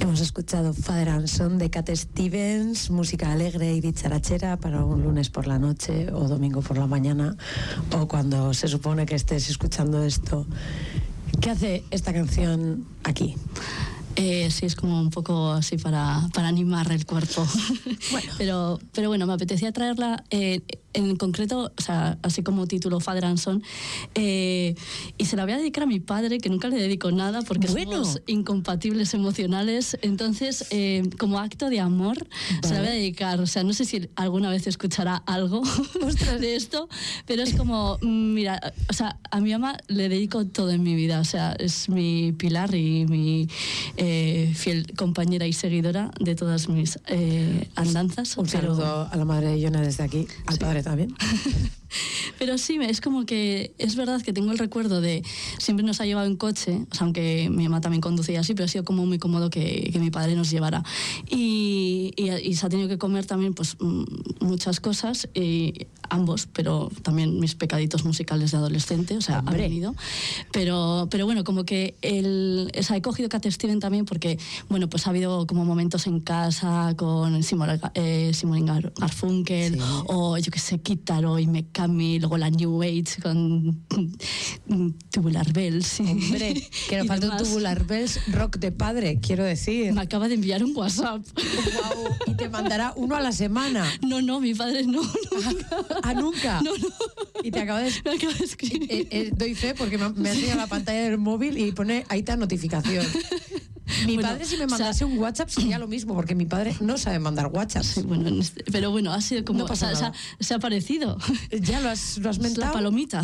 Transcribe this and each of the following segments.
Hemos escuchado Father and Son de Cat Stevens, música alegre y dicharachera para un lunes por la noche o domingo por la mañana o cuando se supone que estés escuchando esto. ¿Qué hace esta canción aquí? Sí, es como un poco así para animar el cuerpo. Bueno. Pero bueno, me apetecía traerla en concreto, o sea, así como título Father and Son, y se la voy a dedicar a mi padre, que nunca le dedico nada porque somos incompatibles emocionales. Entonces, como acto de amor, se la voy a dedicar. O sea, no sé si alguna vez escuchará algo de esto, pero es como, mira, o sea, a mi mamá le dedico todo en mi vida. O sea, es mi pilar y mi fiel compañera y seguidora de todas mis andanzas. Un saludo a la madre de Yona desde aquí, al padre también. Pero sí, es como que es verdad que tengo el recuerdo de siempre nos ha llevado en coche, o sea, aunque mi mamá también conducía así, pero ha sido como muy cómodo que mi padre nos llevara. Y se ha tenido que comer también pues muchas cosas, ambos, pero también mis pecaditos musicales de adolescente, o sea, ha venido. Pero bueno, como que he cogido Cat Stevens también porque, bueno, pues ha habido como momentos en casa con Simon Garfunkel, o yo qué sé, Kitaro y Mekami, luego la New Age con Tubular Bells. Hombre, que nos falta un Tubular Bells rock de padre, quiero decir. Me acaba de enviar un WhatsApp. Wow, y te mandará uno a la semana. No, mi padre no. ¿Nunca? No. Y te acaba de escribir. Doy fe porque me ha enseñado la pantalla del móvil y pone ahí está notificación. Mi padre, si me mandase un WhatsApp, sería lo mismo, porque mi padre no sabe mandar WhatsApp. Sí, bueno, pero bueno, ha sido como... No pasa nada. Se ha parecido. Ya lo has mentado. Es la palomita.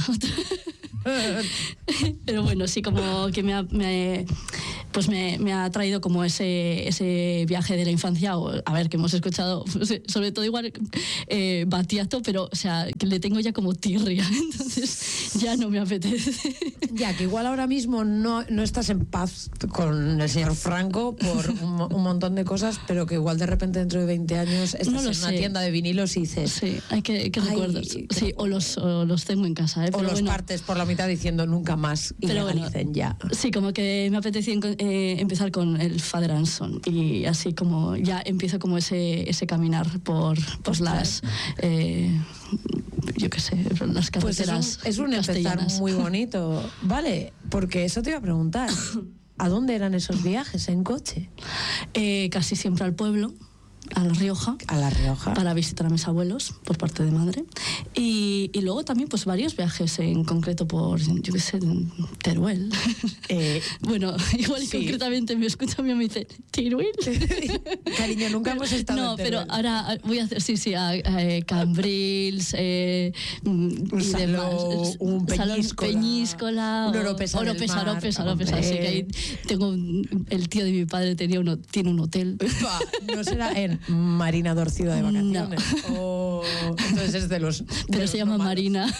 Pero bueno, sí, como que me ha traído como ese viaje de la infancia, a ver, que hemos escuchado, sobre todo igual Battiato, pero o sea, que le tengo ya como tirria, entonces ya no me apetece. Ya, que igual ahora mismo no estás en paz con el señor Franco por un montón de cosas, pero que igual de repente dentro de 20 años estás en una tienda de vinilos y dices... Sí, hay que recuerdos. Sí, o los tengo en casa. O los partes por la mitad diciendo nunca más y pero legalicen ya. Sí, como que me apetecía empezar con el Father and Son y así como ya empiezo como ese caminar por las... yo qué sé, las carreteras. Pues es un empezar muy bonito. Vale, porque eso te iba a preguntar. ¿A dónde eran esos viajes en coche? Casi siempre al pueblo, a La Rioja. A La Rioja. Para visitar a mis abuelos, por parte de madre. Y luego también pues varios viajes, en concreto por, yo qué sé, Teruel. Bueno, igual sí. Concretamente me escucha mi mamá y me dice, ¿Teruel? Cariño, nunca hemos estado en Teruel. No, pero ahora voy a hacer, a Cambrils, un Saló, un Peñíscola. Un Oropesa así que ahí tengo el tío de mi padre tiene un hotel. No será en Marina Dorcido de vacaciones. No. Entonces es de los... Pero se llama Marina.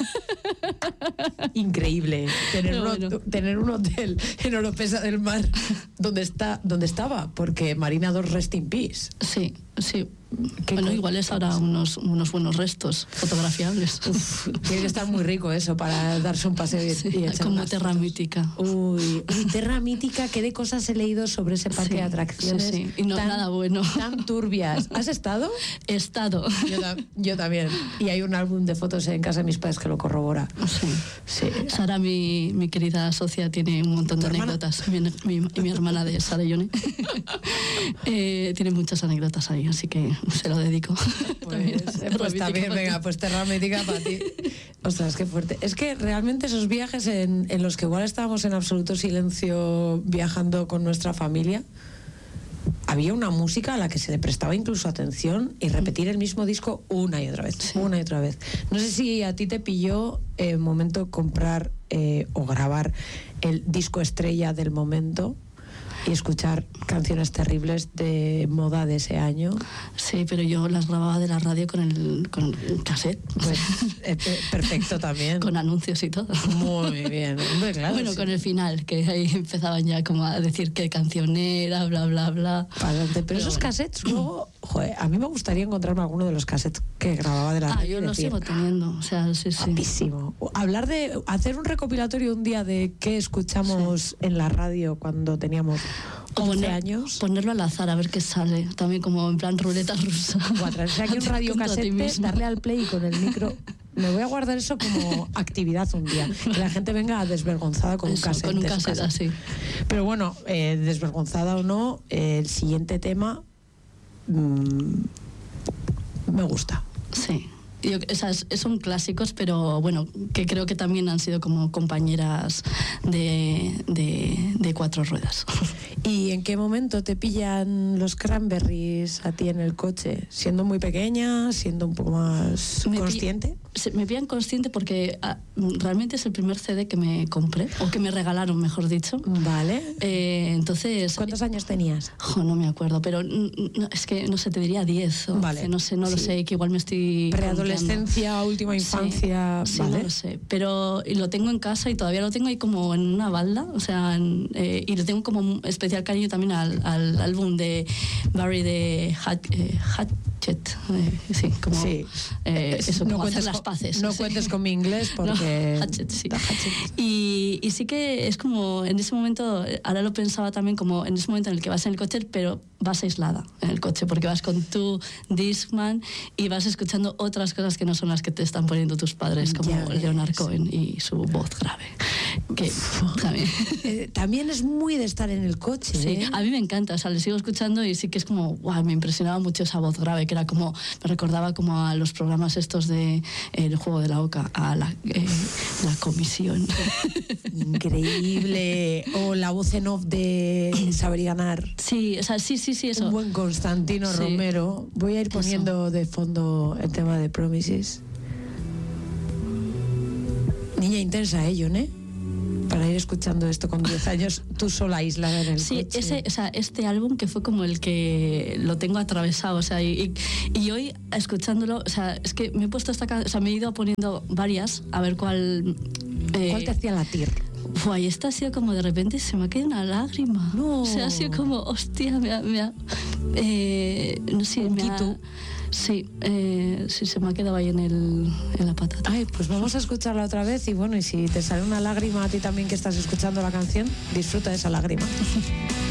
Increíble. Tener un hotel en Oropesa del Mar donde estaba, porque Marina 2 rest in peace. Sí. Bueno, igual es ahora unos buenos restos fotografiables. Uf, tiene que estar muy rico eso para darse un paseo y echar como unas Terra fotos. Mítica. Uy, Terra Mítica, qué de cosas he leído sobre ese parque de atracciones. Sí. Y no nada bueno. Tan turbias. ¿Has estado? He estado. Yo también. Y hay un álbum de fotos en casa de mis padres que lo corrobora. Sí. Sara, mi querida socia, tiene un montón de anécdotas. Mi hermana de Sara y Yone. Tiene muchas anécdotas ahí, así que se lo dedico. Pues también, venga, pues Terra Mítica para ti. Ostras, qué fuerte. Es que realmente esos viajes en los que igual estábamos en absoluto silencio viajando con nuestra familia, había una música a la que se le prestaba incluso atención y repetir el mismo disco una y otra vez. No sé si a ti te pilló momento comprar o grabar el disco estrella del momento y escuchar canciones terribles de moda de ese año. Sí, pero yo las grababa de la radio con el cassette. Pues perfecto también. Con anuncios y todo. Muy bien. Hombre, claro, bueno, sí. Con el final, que ahí empezaban ya como a decir qué canción era, bla, bla, bla. Pero esos cassettes luego, joder, a mí me gustaría encontrarme alguno de los cassettes que grababa de la radio. Yo los sigo teniendo, o sea, sí. Guapísimo. Hacer un recopilatorio un día de qué escuchamos en la radio cuando teníamos 11 años. Ponerlo al azar a ver qué sale, también como en plan ruleta rusa. O a traerse aquí un radiocasete, darle al play con el micro. Me voy a guardar eso como actividad un día, que la gente venga desvergonzada con un casete. Con un casete, así. Pero bueno, desvergonzada o no, el siguiente tema me gusta. Sí. Son clásicos, pero bueno, que creo que también han sido como compañeras de cuatro ruedas. ¿Y en qué momento te pillan los Cranberries a ti en el coche? ¿Siendo muy pequeña? ¿Siendo un poco más consciente? Me pillan consciente porque realmente es el primer CD que me compré, o que me regalaron, mejor dicho. Vale. Entonces... ¿Cuántos años tenías? No me acuerdo, pero es que no sé, te diría 10 o vale. No sé, no lo sé, que igual me estoy... Preadolescencia, última infancia... Sí, vale. no lo sé, pero lo tengo en casa y todavía lo tengo ahí como en una balda, o sea, y le tengo como un especial cariño también al álbum de Barry de Hatchet, sí, como eso, como hacer las paces. No cuentes con mi inglés porque... No, Hatchet, sí. Y sí que es como, en ese momento, ahora lo pensaba también como en ese momento en el que vas en el coche, pero vas aislada en el coche, porque vas con tu Discman y vas escuchando otras cosas que no son las que te están poniendo tus padres, como Leonard Cohen y su voz grave. Que también es muy de estar en el coche. Sí, a mí me encanta, o sea, le sigo escuchando y sí que es como, wow, me impresionaba mucho esa voz grave, que era como, me recordaba como a los programas estos de El Juego de la Oca, a la comisión. Increíble. O la voz en off de Saber y Ganar. Sí, o sea, sí, eso. Un buen Constantino Romero. Voy a ir poniendo de fondo el tema de Promises. Niña intensa, John, para ir escuchando esto con 10 años, tú sola aislada en el coche. Sí, este álbum que fue como el que lo tengo atravesado, o sea, y hoy escuchándolo, o sea, es que me he puesto o sea, me he ido poniendo varias, a ver cuál te hacía latir. Y esta ha sido como de repente se me ha quedado una lágrima. No. O sea, ha sido como, hostia, no sé, Sí, se me ha quedado ahí en la patata. Ay, pues vamos a escucharla otra vez y bueno, y si te sale una lágrima a ti también que estás escuchando la canción, disfruta de esa lágrima.